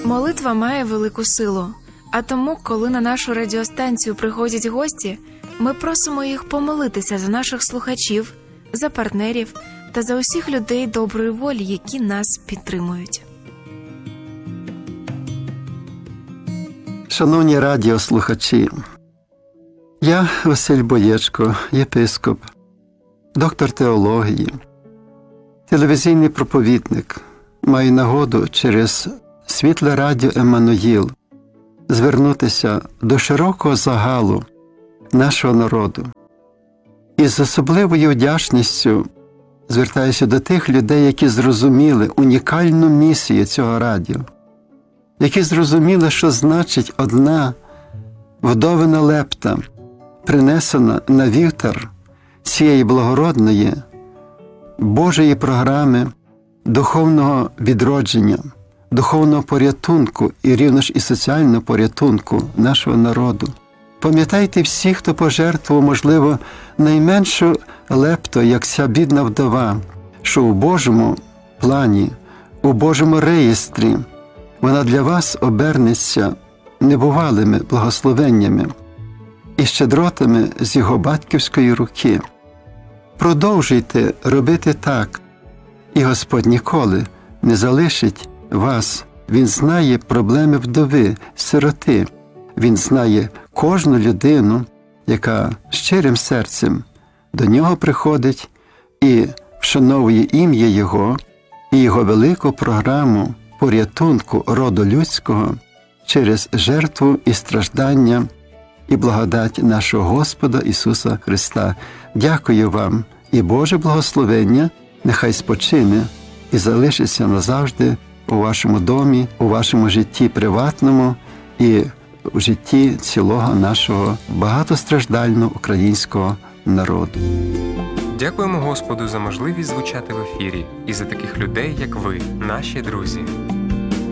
Молитва має велику силу, а тому, коли на нашу радіостанцію приходять гості, ми просимо їх помолитися за наших слухачів, за партнерів та за усіх людей доброї волі, які нас підтримують. Шановні радіослухачі, я Василь Боєчко, єпископ, доктор теології, телевізійний проповідник, маю нагоду через Світле радіо «Еммануїл» звернутися до широкого загалу нашого народу. І з особливою вдячністю звертаюся до тих людей, які зрозуміли унікальну місію цього радіо, які зрозуміли, що значить одна вдовина лепта, принесена на вівтар цієї благородної Божої програми духовного відродження, духовного порятунку і рівно ж і соціального порятунку нашого народу. Пам'ятайте всі, хто пожертвував, можливо, найменшу лепту, як ця бідна вдова, що у Божому плані, у Божому реєстрі вона для вас обернеться небувалими благословеннями і щедротами з його батьківської руки. Продовжуйте робити так, і Господь ніколи не залишить вас. Він знає проблеми вдови, сироти. Він знає кожну людину, яка щирим серцем до нього приходить і вшановує ім'я Його і Його велику програму порятунку роду людського через жертву і страждання і благодать нашого Господа Ісуса Христа. Дякую вам, і Боже благословення нехай спочине і залишиться назавжди у вашому домі, у вашому житті приватному і в житті цілого нашого багатостраждального українського народу. Дякуємо Господу за можливість звучати в ефірі і за таких людей, як ви, наші друзі.